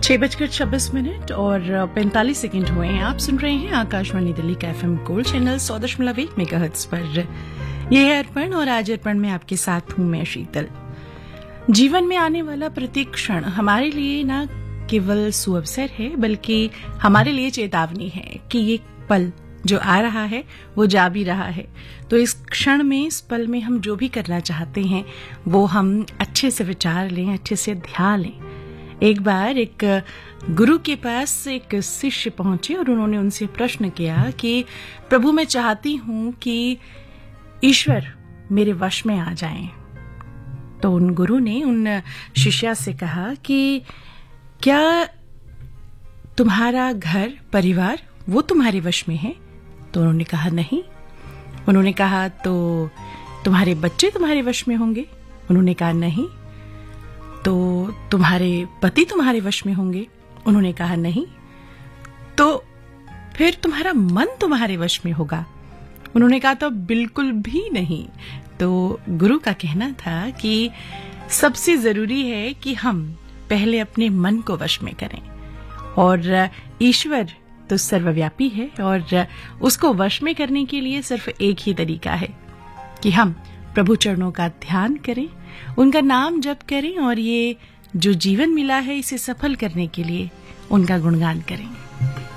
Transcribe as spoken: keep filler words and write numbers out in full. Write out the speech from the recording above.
छह बजकर छब्बीस मिनट और पैंतालीस सेकंड हुए हैं। आप सुन रहे हैं आकाशवाणी दिल्ली का एफएम गोल्ड चैनल सौ दशमलव एक मेगाहर्ट्ज पर। यह है अर्पण और आज अर्पण में आपके साथ हूं मैं शीतल। जीवन में आने वाला प्रत्येक क्षण हमारे लिए न केवल सुअवसर है बल्कि हमारे लिए चेतावनी है कि ये पल जो आ रहा है वो जा भी रहा है। तो इस क्षण में, इस पल में हम जो भी करना चाहते हैं वो हम अच्छे से विचार लें, अच्छे से ध्यान लें। एक बार एक गुरु के पास एक शिष्य पहुंचे और उन्होंने उनसे प्रश्न किया कि प्रभु, मैं चाहती हूं कि ईश्वर मेरे वश में आ जाएं। तो उन गुरु ने उन शिष्या से कहा कि क्या तुम्हारा घर परिवार वो तुम्हारे वश में है? तो उन्होंने कहा नहीं। उन्होंने कहा तो तुम्हारे बच्चे तुम्हारे वश में होंगे? उन्होंने कहा नहीं। तो तुम्हारे पति तुम्हारे वश में होंगे? उन्होंने कहा नहीं। तो फिर तुम्हारा मन तुम्हारे वश में होगा? उन्होंने कहा तो बिल्कुल भी नहीं। तो गुरु का कहना था कि सबसे जरूरी है कि हम पहले अपने मन को वश में करें, और ईश्वर तो सर्वव्यापी है और उसको वश में करने के लिए सिर्फ एक ही तरीका है कि हम प्रभु चरणों का ध्यान करें, उनका नाम जप करें और ये जो जीवन मिला है इसे सफल करने के लिए उनका गुणगान करें।